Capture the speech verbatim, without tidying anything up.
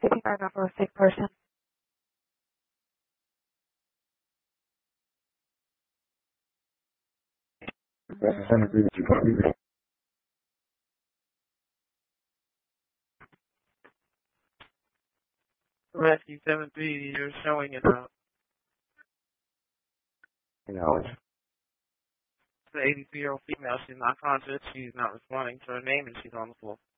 fifty-nine number of sick person. Rescue seven three, you're showing it up. You know, It's the eighty-three-year-old female. She's not conscious. She's not responding to her name, and she's on the floor.